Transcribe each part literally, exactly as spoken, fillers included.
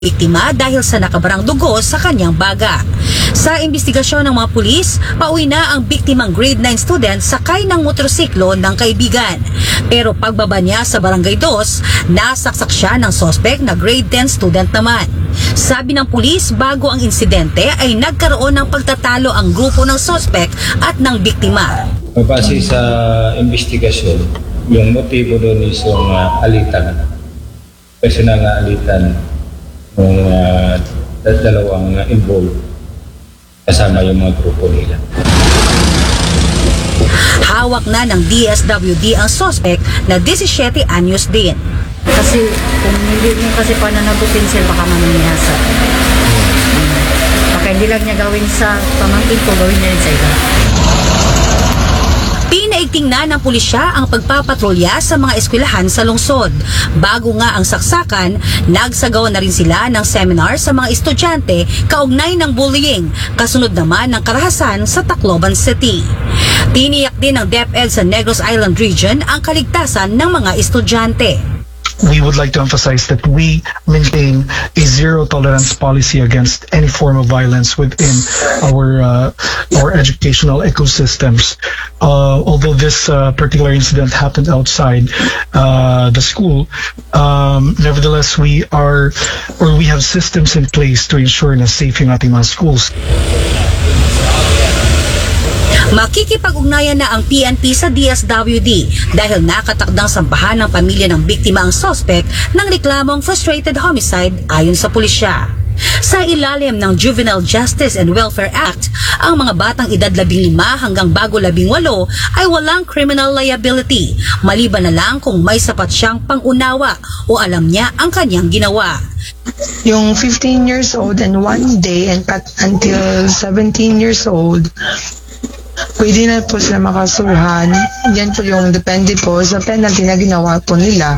biktima dahil sa nakabarang dugo sa kanyang baga. Sa investigasyon ng mga pulis, pauwi na ang biktimang grade nine student sakay ng motorsiklo ng kaibigan. Pero pagbaba niya sa barangay two, nasaksak siya ng suspect na grade ten student naman. Sabi ng pulis, bago ang insidente ay nagkaroon ng pagtatalo ang grupo ng suspect at ng biktima. Base sa investigasyon, yung motibo doon is yung uh, alitan. Personal na alitan ng uh, dalawang uh, involved kasama yung mga grupo nila. Hawak na ng D S W D ang suspect na seventeen anyos din. Kasi kung hindi niya kasi pananagutin sir, baka manangyasa. Baka hindi lang niya gawin sa pamangkin ko, gawin niya rin sa iba. Pinaigting na ng pulisya ang pagpapatrolya sa mga eskwelahan sa lungsod. Bago nga ang saksakan, nagsagawa na rin sila ng seminar sa mga estudyante kaugnay ng bullying, kasunod naman ng karahasan sa Tacloban City. Tiniyak din ng DepEd sa Negros Island Region ang kaligtasan ng mga estudyante. We would like to emphasize that we maintain a zero tolerance policy against any form of violence within our uh, our educational ecosystems. Uh, although this uh, particular incident happened outside uh, the school, um, nevertheless we are or we have systems in place to ensure na safe yung ating mga schools. Makikipag-ugnayan na ang P N P sa D S W D dahil nakatakdang sambahan ng pamilya ng biktima ang suspect ng reklamong frustrated homicide ayon sa pulisya. Sa ilalim ng Juvenile Justice and Welfare Act, ang mga batang edad labing lima hanggang bago labing walo ay walang criminal liability, maliban na lang kung may sapat siyang pangunawa o alam niya ang kanyang ginawa. Yung fifteen years old and one day and until seventeen years old, pwede na po sila makasuhan. Yan po yung depende po sa penalty na ginawa po nila.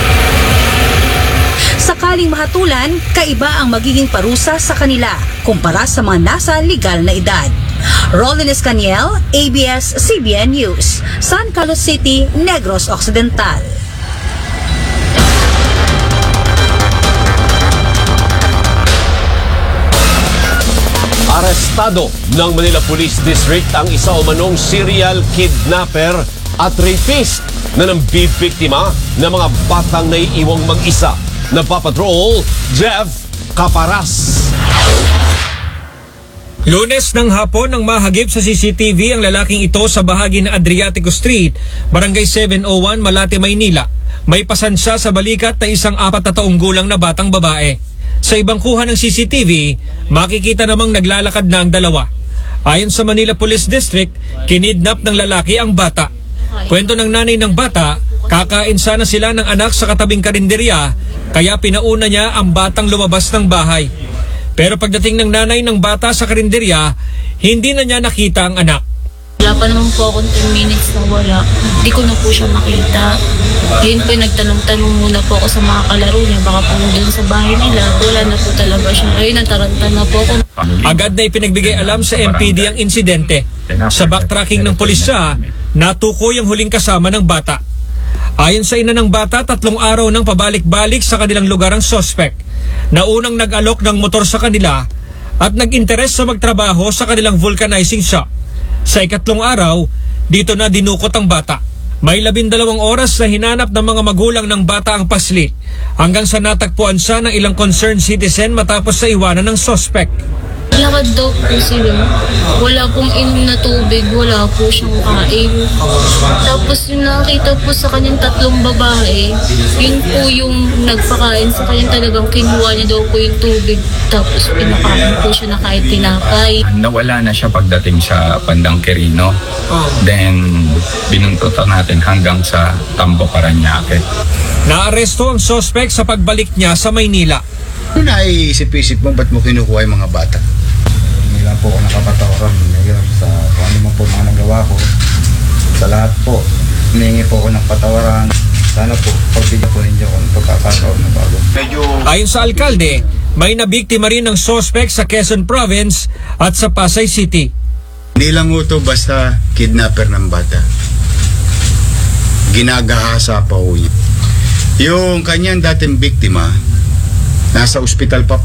Sakaling mahatulan, kaiba ang magiging parusa sa kanila kumpara sa mga nasa legal na edad. Roland Escaniel, A B S C B N News, San Carlos City, Negros Occidental. Arestado ng Manila Police District ang isa o manong serial kidnapper at rapist na nambibiktima ng mga batang naiiwang mag-isa. Nagpapatrol, Jeff Caparas. Lunes ng hapon nang mahagip sa C C T V ang lalaking ito sa bahagi ng Adriatico Street, Barangay seven oh one, Malate, Maynila. May pasan siya sa balikat na isang apat na taong gulang na batang babae. Sa ibang kuha ng C C T V, makikita namang naglalakad na ang dalawa. Ayon sa Manila Police District, kinidnap ng lalaki ang bata. Kwento ng nanay ng bata, kakain sana sila ng anak sa katabing karinderya, kaya pinauna niya ang batang lumabas ng bahay. Pero pagdating ng nanay ng bata sa karinderya, hindi na niya nakita ang anak. Wala pa naman po akong ten minutes na wala. Hindi ko na po siya makita. Yun po, nagtanong-tanong muna po ako sa mga kalaro niya. Baka po doon sa bahay nila, wala na po talaga siya. Ayun, nataranta na po ako. Agad na ipinagbigay alam sa M P D ang insidente. Sa backtracking ng pulisya, natukoy ang huling kasama ng bata. Ayon sa ina ng bata, tatlong araw nang pabalik-balik sa kanilang lugar ang suspect. Naunang nag-alok ng motor sa kanila at nag-interes sa magtrabaho sa kanilang vulcanizing shop. Sa ikatlong araw, dito na dinukot ang bata. May labindalawang oras na hinanap ng mga magulang ng bata ang pasli hanggang sa natagpuan siya ng ilang concerned citizen matapos sa iwanan ng suspect. Lakad daw po sila. Wala pong inom na tubig, wala po siyang kain. Tapos yung nakita po sa kanyang tatlong babae, yun po yung nagpakain sa kanyang, talagang kinuha niya daw po yung tubig. Tapos pinakain po siya na kahit tinapay. Nawala na siya pagdating sa Pandang Quirino. Then binuntutan natin hanggang sa Tambo, Paranaque. Naaresto ang suspect sa pagbalik niya sa Maynila. Ano naiisip-isip mo, ba't mo kinukuha yung mga bata? Hindi lang po ako nakapatawaran, Mayor, sa kung ano man po mga nagawa ko. Sa lahat po, humingi po ako ng patawaran. Sana po, pagbigyan po ninyo kung pagkakataon na bago. Medyo... Ayon sa alkalde, may nabiktima rin ng suspect sa Quezon Province at sa Pasay City. Hindi lang ito basta kidnapper ng bata. Ginagahasa pa ho yun. Yung kanyang dating biktima, Nasa ospital pa